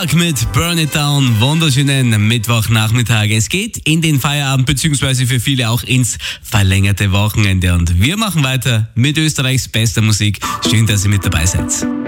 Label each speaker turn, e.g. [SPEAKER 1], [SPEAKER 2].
[SPEAKER 1] Clark mit Burn It Down. Wunderschönen Mittwochnachmittag. Es geht in den Feierabend, beziehungsweise für viele auch ins verlängerte Wochenende. Und wir machen weiter mit Österreichs bester Musik. Schön, dass ihr mit dabei seid.